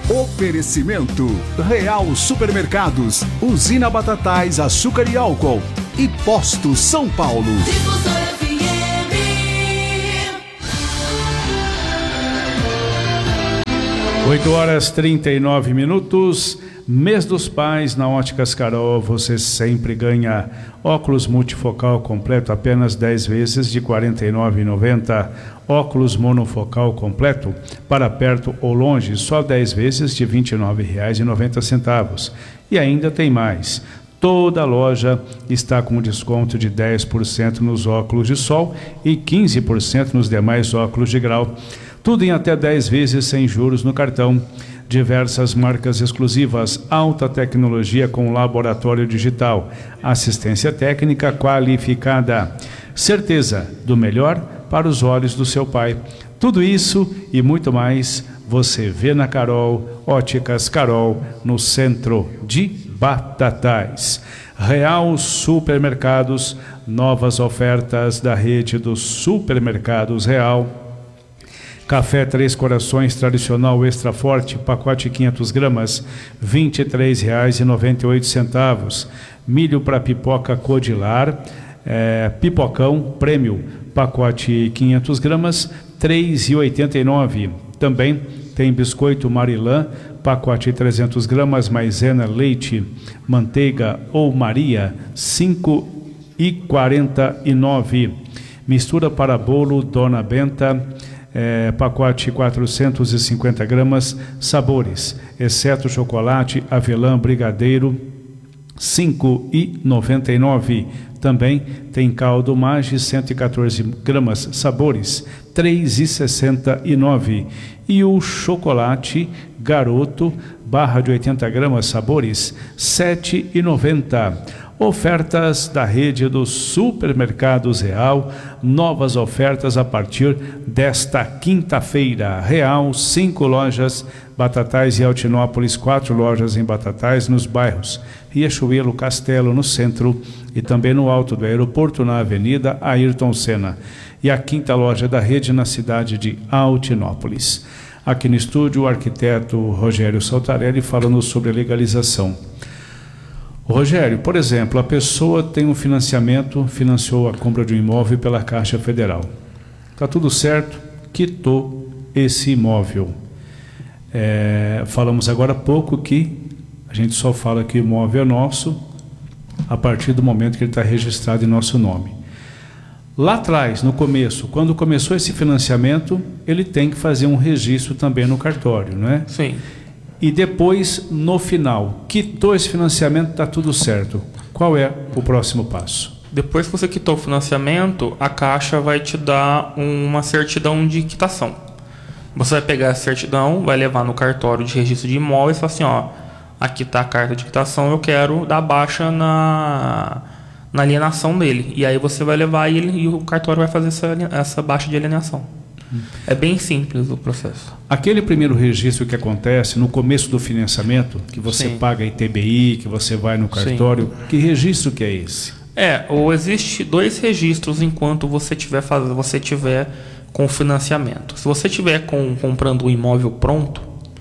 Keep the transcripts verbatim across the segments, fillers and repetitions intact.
Oferecimento Real Supermercados, Usina Batatais, Açúcar e Álcool e Posto São Paulo. oito horas e trinta e nove minutos. Mês dos Pais na Óticas Carol, você sempre ganha óculos multifocal completo apenas dez vezes de quarenta e nove reais e noventa centavos. Óculos monofocal completo para perto ou longe só dez vezes de vinte e nove reais e noventa centavos. E ainda tem mais. Toda a loja está com desconto de dez por cento nos óculos de sol e quinze por cento nos demais óculos de grau. Tudo em até dez vezes sem juros no cartão. Diversas marcas exclusivas, alta tecnologia com laboratório digital, assistência técnica qualificada. Certeza do melhor para os olhos do seu pai. Tudo isso e muito mais você vê na Carol, Óticas Carol, no centro de Batatais. Real Supermercados, novas ofertas da rede dos supermercados Real. Café Três Corações tradicional extra forte, pacote quinhentas gramas, vinte e três reais e noventa e oito centavos. Milho para pipoca Codilar, é, pipocão prêmio, pacote quinhentas gramas, três reais e oitenta e nove centavos. Também tem biscoito Marilã, pacote trezentas gramas, maisena, leite, manteiga ou Maria, cinco reais e quarenta e nove centavos. Mistura para bolo Dona Benta, É, pacote quatrocentas e cinquenta gramas, sabores, exceto chocolate, avelã, brigadeiro, cinco reais e noventa e nove centavos. Também tem caldo Maggi, cento e quatorze gramas, sabores, três reais e sessenta e nove centavos. E o chocolate Garoto, barra de oitenta gramas, sabores, sete reais e noventa centavos. Ofertas da rede dos supermercados Real, novas ofertas a partir desta quinta-feira. Real, cinco lojas, Batatais e Altinópolis, quatro lojas em Batatais, nos bairros Riachuelo, Castelo, no centro e também no alto do aeroporto, na Avenida Ayrton Senna. E a quinta loja da rede na cidade de Altinópolis. Aqui no estúdio, o arquiteto Rogério Saltarelli falando sobre a legalização. Rogério, por exemplo, a pessoa tem um financiamento, financiou a compra de um imóvel pela Caixa Federal. Está tudo certo, quitou esse imóvel. É, falamos agora há pouco que a gente só fala que o imóvel é nosso a partir do momento que ele está registrado em nosso nome. Lá atrás, no começo, quando começou esse financiamento, ele tem que fazer um registro também no cartório, não é? Sim. E depois, no final, quitou esse financiamento, está tudo certo. Qual é o próximo passo? Depois que você quitou o financiamento, a Caixa vai te dar uma certidão de quitação. Você vai pegar a certidão, vai levar no cartório de registro de imóveis e falar assim, ó, aqui está a carta de quitação, eu quero dar baixa na, na alienação dele. E aí você vai levar ele e o cartório vai fazer essa, essa baixa de alienação. É bem simples o processo. Aquele primeiro registro que acontece no começo do financiamento, que você Sim. paga I T B I, que você vai no cartório, Sim. que registro que é esse? É, ou existe dois registros enquanto você tiver fazendo, você tiver com financiamento. Se você tiver com, comprando um imóvel pronto,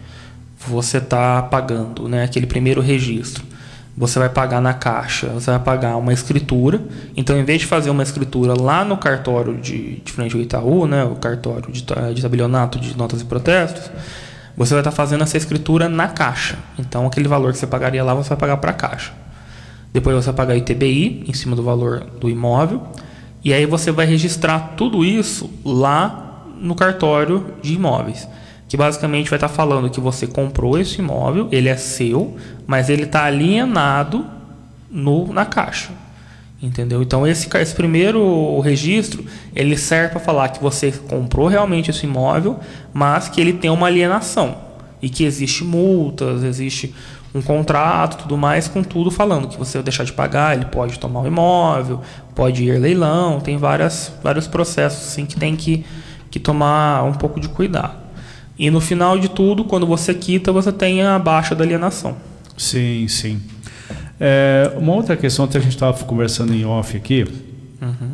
você está pagando, né, aquele primeiro registro. Você vai pagar na Caixa, você vai pagar uma escritura. Então, em vez de fazer uma escritura lá no cartório de, de frente ao Itaú, né, o cartório de, de tabelionato de notas e protestos, você vai estar fazendo essa escritura na Caixa. Então, aquele valor que você pagaria lá, você vai pagar para a Caixa. Depois você vai pagar I T B I em cima do valor do imóvel. E aí você vai registrar tudo isso lá no cartório de imóveis. Que basicamente vai estar falando que você comprou esse imóvel, ele é seu, mas ele está alienado no, na Caixa. Entendeu? Então esse, esse primeiro registro, ele serve para falar que você comprou realmente esse imóvel, mas que ele tem uma alienação. E que existe multas, existe um contrato, tudo mais, com tudo falando que você vai deixar de pagar, ele pode tomar o imóvel, pode ir leilão, tem várias, vários processos assim, que tem que, que tomar um pouco de cuidado. E no final de tudo, quando você quita, você tem a baixa da alienação. Sim, sim. É, uma outra questão que a gente estava conversando em off aqui, uhum.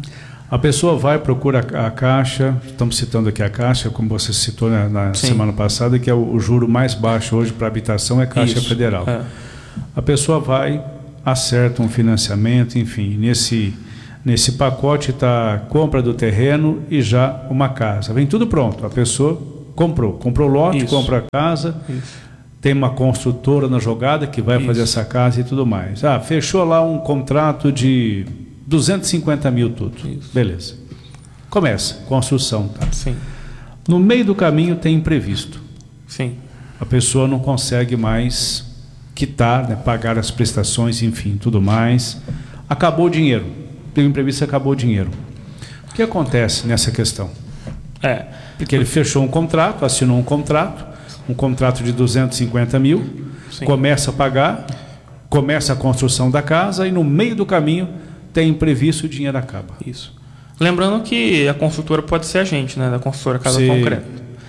A pessoa vai, procura a Caixa, estamos citando aqui a Caixa, como você citou na, na semana passada, que é o, o juro mais baixo hoje para habitação é Caixa Isso, Federal. É. A pessoa vai, acerta um financiamento, enfim, nesse, nesse pacote está compra do terreno e já uma casa. Vem tudo pronto, a pessoa comprou, comprou o lote, Isso. compra a casa, Isso. tem uma construtora na jogada que vai Isso. fazer essa casa e tudo mais. Ah, fechou lá um contrato de duzentos e cinquenta mil tudo. Isso. Beleza. Começa, construção. Tá? Sim. No meio do caminho tem imprevisto. Sim. A pessoa não consegue mais quitar, né, pagar as prestações, enfim, tudo mais. Acabou o dinheiro. Teve imprevisto, acabou o dinheiro. O que acontece nessa questão? É. Porque ele fechou um contrato, assinou um contrato, um contrato de duzentos e cinquenta mil, Sim. começa a pagar, começa a construção da casa e no meio do caminho tem imprevisto e o dinheiro acaba. Isso. Lembrando que a construtora pode ser a gente, né? Da construtora Casa Concreta.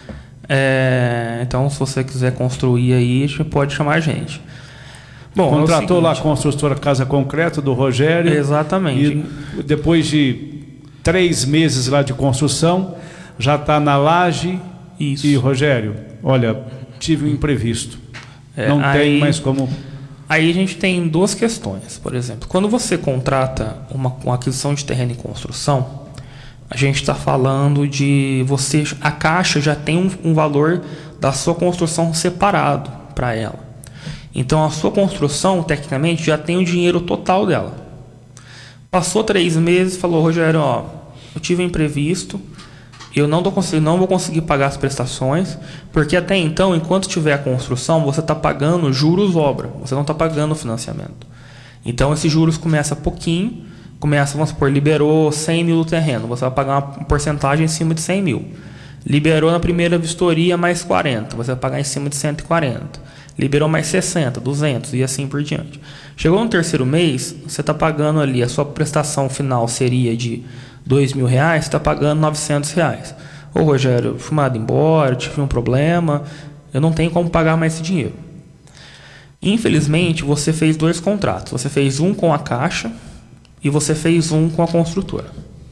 É, então, se você quiser construir aí, pode chamar a gente. Bom, contratou é lá a construtora Casa Concreta do Rogério. Exatamente. E depois de três meses lá de construção, já está na laje. Isso. E Rogério, olha, tive um imprevisto. É, Não aí... tem mais como... Aí a gente tem duas questões, por exemplo. Quando você contrata uma, uma aquisição de terreno em construção, a gente está falando de você... A Caixa já tem um, um valor da sua construção separado para ela. Então, a sua construção, tecnicamente, já tem o dinheiro total dela. Passou três meses, falou, Rogério, ó, eu tive um imprevisto, eu não, tô conseguindo, não vou conseguir pagar as prestações, porque até então, enquanto tiver a construção, você está pagando juros obra, você não está pagando o financiamento. Então, esses juros começam pouquinho, começa, vamos supor, liberou cem mil do terreno, você vai pagar uma porcentagem em cima de cem mil. Liberou na primeira vistoria mais quarenta, você vai pagar em cima de cento e quarenta. Liberou mais sessenta, duzentos e assim por diante. Chegou no terceiro mês, você está pagando ali, a sua prestação final seria de dois mil reais, você está pagando novecentos reais. Ô Rogério, eu fui mandado embora, tive um problema, eu não tenho como pagar mais esse dinheiro. Infelizmente, você fez dois contratos. Você fez um com a Caixa e você fez um com a construtora.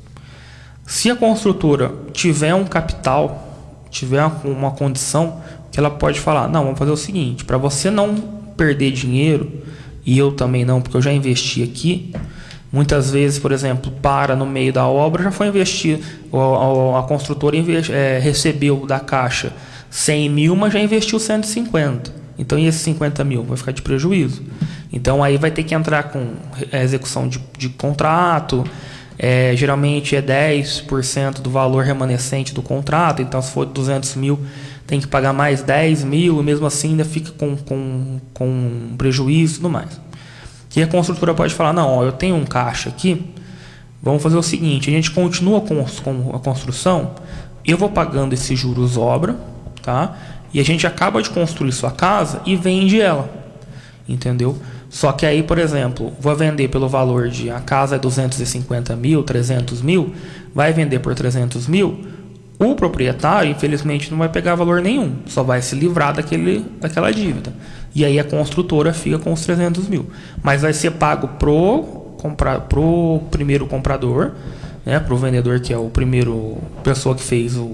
Se a construtora tiver um capital, tiver uma condição, que ela pode falar, não, vamos fazer o seguinte, para você não perder dinheiro, e eu também não, porque eu já investi aqui, muitas vezes, por exemplo, para no meio da obra, já foi investir, a, a, a construtora investe, é, recebeu da Caixa cem mil, mas já investiu cento e cinquenta. Então, e esses cinquenta mil vai ficar de prejuízo. Então, aí vai ter que entrar com a execução de, de contrato, é, geralmente é dez por cento do valor remanescente do contrato, então se for duzentos mil, tem que pagar mais dez mil, e mesmo assim ainda fica com, com, com prejuízo e tudo mais. E a construtora pode falar, não, ó, eu tenho um caixa aqui, vamos fazer o seguinte, a gente continua com, com a construção, eu vou pagando esses juros obra, tá? E a gente acaba de construir sua casa e vende ela, entendeu? Só que aí, por exemplo, vou vender pelo valor de a casa é duzentos e cinquenta mil, trezentos mil, vai vender por trezentos mil, o proprietário, infelizmente, não vai pegar valor nenhum, só vai se livrar daquele, daquela dívida. E aí a construtora fica com os trezentos mil. Mas vai ser pago pro, compra, pro primeiro comprador, né, pro vendedor, que é o primeiro pessoa que fez o,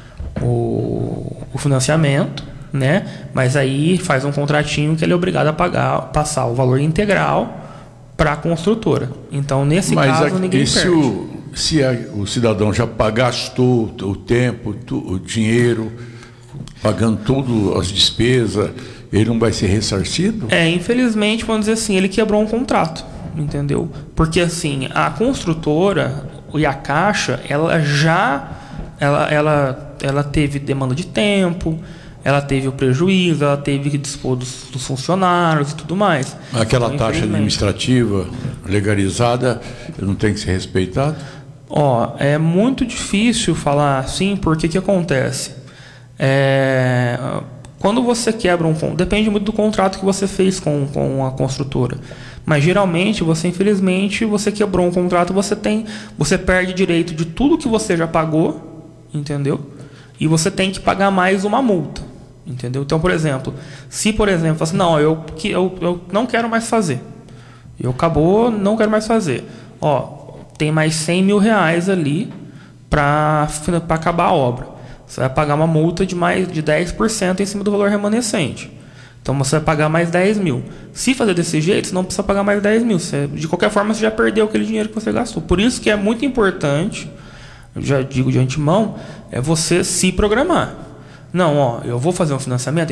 o, o financiamento, né? Mas aí faz um contratinho que ele é obrigado a pagar, passar o valor integral para a construtora. Então, nesse Mas caso, a, ninguém se perde. O, se a, o cidadão já gastou o tempo, o dinheiro, pagando tudo, as despesas, ele não vai ser ressarcido? É, infelizmente, vamos dizer assim, ele quebrou um contrato, entendeu? Porque, assim, a construtora e a Caixa, ela já ela, ela, ela teve demanda de tempo, ela teve o prejuízo, ela teve que dispor dos, dos funcionários e tudo mais. Aquela então, taxa administrativa legalizada não tem que ser respeitada? Ó, é muito difícil falar assim, porque o que acontece? É, quando você quebra um... Depende muito do contrato que você fez com, com a construtora. Mas geralmente, você infelizmente, você quebrou um contrato, você tem, você perde direito de tudo que você já pagou, entendeu? E você tem que pagar mais uma multa, entendeu? Então, por exemplo, se, por exemplo, assim, não, eu, eu, eu não quero mais fazer. Eu acabou, não quero mais fazer. Ó, tem mais cem mil reais ali para acabar a obra. Você vai pagar uma multa de mais de dez por cento em cima do valor remanescente. Então você vai pagar mais dez mil. Se fazer desse jeito, você não precisa pagar mais dez mil. Você, de qualquer forma, você já perdeu aquele dinheiro que você gastou. Por isso que é muito importante, eu já digo de antemão, é você se programar. Não, ó, eu vou fazer um financiamento.